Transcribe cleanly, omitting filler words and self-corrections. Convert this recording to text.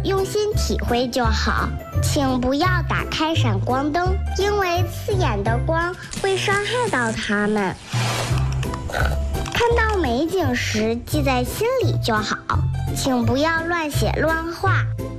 用心体会就好。请不要打开闪光灯，因为刺眼的光会伤害到它们。看到美景时记在心里就好，请不要乱写乱画，